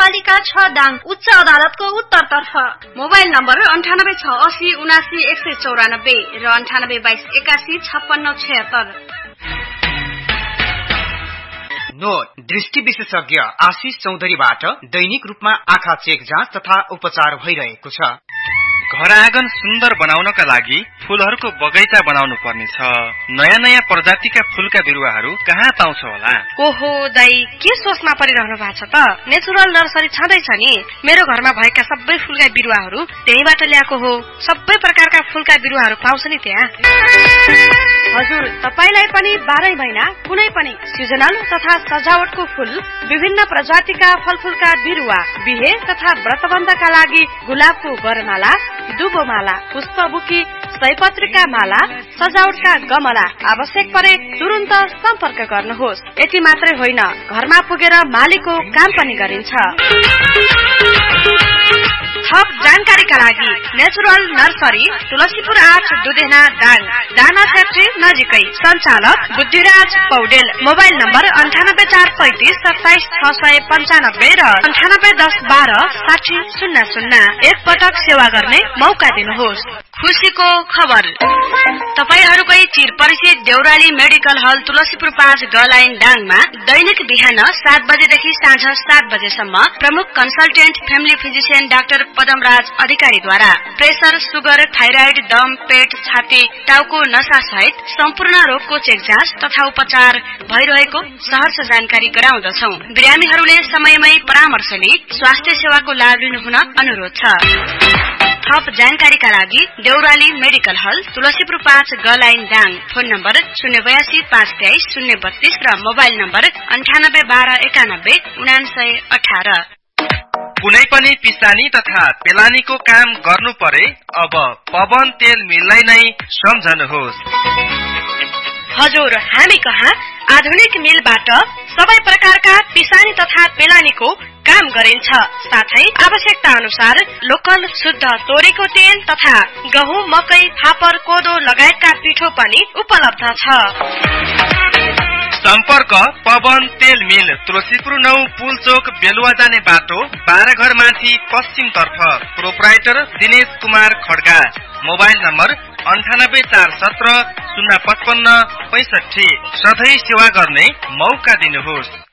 नगरपालिका 6 दाङ उच्च अदालतको उत्तरतर्फ। मोबाइल नम्बर 9868079194 र 9822815676। नोट, दृष्टि विशेषज्ञ आशिष चौधरीबाट दैनिक रूपमा आँखा चेक जाँच तथा उपचार भइरहेको छ। घर आँगन सुन्दर बनाउनका लागि फूलहरूको बगैँचा बनाउनु पर्नेछ। नयाँ प्रजातिका फूलका बिरुवाहरू कहाँ पाउँछ होला? ओहो दाइ, के सोचमा परिरहनु भएको छ त? नेचुरल नर्सरी छँदैछ नि। मेरो घरमा भएका सबै फूलका बिरुवाहरू त्यहीबाट ल्याएको हो। सबै प्रकारका फूलका बिरुवाहरू पाउँछ नि त्यहाँ। हजुर, तपाईलाई पनि 12 महिना कुनै पनि सिजनल तथा सजावटको फूल, विभिन्न प्रजातिका फलफूलका बिरुवा, बिहे तथा व्रतबन्धका लागि गुलाबको वरमाला, दुबोमाला, पुष्पबुकी, सयपत्रीका माला, सजावटका गमला आवश्यक परे तुरुन्त सम्पर्क गर्नुहोस्। यति मात्रै होइन, घरमा पुगेर मालीको काम पनि गरिन्छ। थप जानकारीका लागि नेचुरल नर्सरी तुलसीपुर 8 दुधेना दाङ, दाना फ्याक्ट्री नजिकै। सञ्चालक बुद्धिराज पौडेल। मोबाइल नम्बर 9843277695 र 9810126000। एक पटक सेवा गर्ने मौका दिनुहोस्। खुसीको खबर, तपाईहरुकै चिर परिचित देउराली मेडिकल हल तुलसीपुर 5 ग लाइन दाङमा दैनिक बिहान 7 बजेदेखि साँझ 7 बजेसम्म प्रमुख consultant family physician doctor Padamraj अधिकारीद्वारा प्रेसर, सुगर, थाइराइड, दम, पेट, छाती, टाउको नसा सहित सम्पूर्ण रोगको चेक जाँच तथा उपचार भइरहेको सहर्ष जानकारी गराउँदछौं। बिरामीहरूले समयमै परामर्श लिई स्वास्थ्य सेवाको लाभ लिनुहुन अनुरोध छ। थप जानकारीका लागि देउराली मेडिकल हल तुलसीपुर 5 ग लाइन दाङ। फोन नम्बर 082523 032 र मोबाइल नम्बर 9812919918। कुनै पनि पिसानी तथा पेलानीको काम गर्नु परे अब पवन तेल मिललाई नै सम्झनुहोस्। हजुर, हामी कहाँ आधुनिक मिलबाट सबै प्रकारका पिसानी तथा पेलानीको काम गरिन्छ। साथै आवश्यकता अनुसार लोकल शुद्ध तोरीको तेल तथा गहुँ, मकै, फापर, कोदो लगायतका पिठो पनि उपलब्ध छ। सम्पर्क पवन तेल मिल, तुलसीपुर 9 पुल चोक, बेलुवा जाने बाटो, 12 घर माथि पश्चिम तर्फ। Proprietor Dinesh Kumar Kharga. Mobile number 9841705565। सधैँ सेवा गर्ने मौका दिनुहोस्।